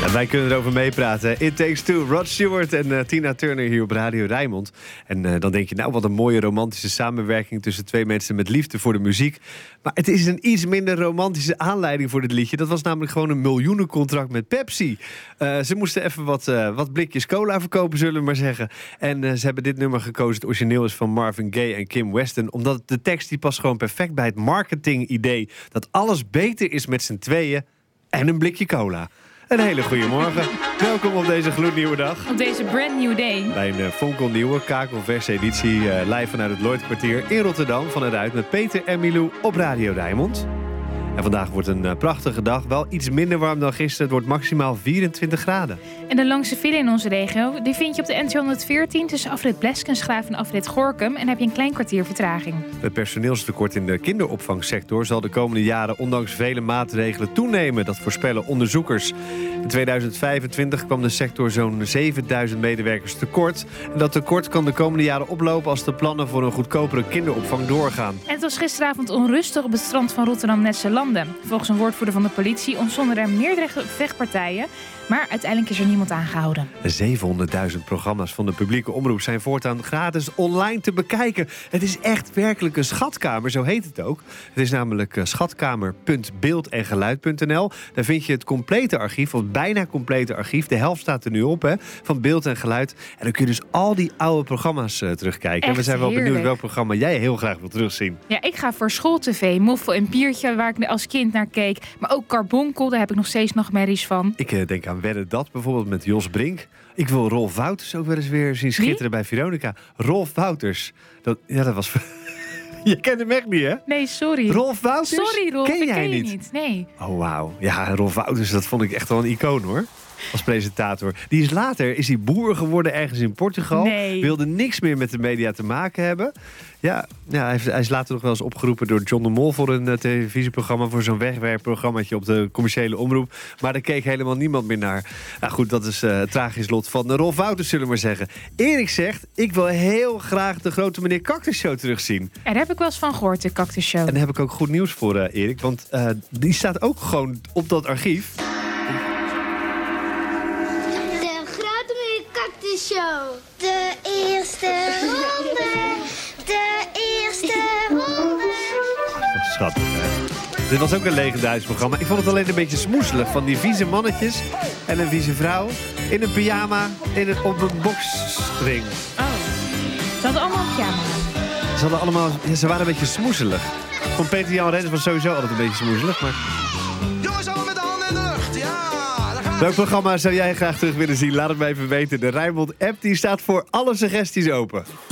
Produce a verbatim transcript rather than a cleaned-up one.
En wij kunnen erover meepraten. It Takes Two, Rod Stewart en uh, Tina Turner hier op Radio Rijnmond. En uh, dan denk je, nou wat een mooie romantische samenwerking tussen twee mensen met liefde voor de muziek. Maar het is een iets minder romantische aanleiding voor dit liedje. Dat was namelijk gewoon een miljoenencontract met Pepsi. Uh, ze moesten even wat, uh, wat blikjes cola verkopen, zullen we maar zeggen. En uh, ze hebben dit nummer gekozen. Het origineel is van Marvin Gaye en Kim Weston. Omdat de tekst die past gewoon perfect bij het marketing-idee dat alles beter is met z'n tweeën en een blikje cola. Een hele goede morgen. Welkom op deze gloednieuwe dag. Op deze brand new day. Bij een uh, fonkelnieuwe, kakelverse editie uh, live vanuit het Lloydkwartier in Rotterdam. Vanuit met Peter en Milou op Radio Rijnmond. En vandaag wordt een uh, prachtige dag. Wel iets minder warm dan gisteren. Het wordt maximaal vierentwintig graden. En de langste file in onze regio, die vind je op de N tweehonderdveertien... tussen afrit Bleskensgraaf en afrit Gorinchem. En heb je een klein kwartier vertraging. Het personeelstekort in de kinderopvangsector zal de komende jaren ondanks vele maatregelen toenemen. Dat voorspellen onderzoekers. In tweeduizend vijfentwintig kwam de sector zo'n zevenduizend medewerkers tekort. En dat tekort kan de komende jaren oplopen als de plannen voor een goedkopere kinderopvang doorgaan. En het was gisteravond onrustig op het strand van Rotterdam-Netsche Landen. Volgens een woordvoerder van de politie ontstonden er meerdere vechtpartijen. Maar uiteindelijk is er niemand aangehouden. zevenhonderdduizend programma's van de publieke omroep zijn voortaan gratis online te bekijken. Het is echt werkelijk een schatkamer, zo heet het ook. Het is namelijk schatkamer punt beeld en geluid punt n l. Daar vind je het complete archief, of bijna complete archief. De helft staat er nu op, hè, van beeld en geluid. En dan kun je dus al die oude programma's uh, terugkijken. Echt en we zijn wel heerlijk. benieuwd welk programma jij heel graag wil terugzien. Ja, ik ga voor schooltv, Moffel en Piertje, waar ik als kind naar keek. Maar ook Carbonkel, daar heb ik nog steeds nachtmerries van. Ik uh, denk aan Wedden Dat, bijvoorbeeld met Jos Brink. Ik wil Rolf Wouters ook wel eens weer zien schitteren Wie? bij Veronica. Rolf Wouters. Dat, ja, dat was... Je kent hem echt niet, hè? Nee, sorry. Rolf Wouters? Sorry, Rolf, Ken ik jij ken je niet? niet. Nee. Oh, wauw. Ja, Rolf Wouters, dat vond ik echt wel een icoon, hoor. Als presentator. Die is later is hij boer geworden ergens in Portugal. Nee. Wilde niks meer met de media te maken hebben. Ja, ja hij, heeft, hij is later nog wel eens opgeroepen door John de Mol voor een uh, televisieprogramma, voor zo'n wegwerpprogrammaatje op de commerciële omroep. Maar daar keek helemaal niemand meer naar. Nou goed, dat is uh, het tragisch lot van Rolf Wouters, zullen we maar zeggen. Erik zegt, ik wil heel graag de grote meneer Cactus Show terugzien. Er heb ik wel eens van gehoord, de Cactus Show. En daar heb ik ook goed nieuws voor, uh, Erik. Want uh, die staat ook gewoon op dat archief. Show. De eerste ronde. De eerste ronde. Wat schattig, hè? Dit was ook een legendarisch programma. Ik vond het alleen een beetje smoeselig van die vieze mannetjes en een vieze vrouw in een pyjama in een, op een boksring. Oh. Ze hadden allemaal een pyjama. Ze, hadden allemaal, ja, ze waren een beetje smoeselig. Van Peter Jan Rens was sowieso altijd een beetje smoeselig. Maar... Jongens, allemaal met de handen in de lucht. Ja, daar gaan we. Welk programma zou jij graag terug willen zien? Laat het me even weten. De Rijnmond app die staat voor alle suggesties open.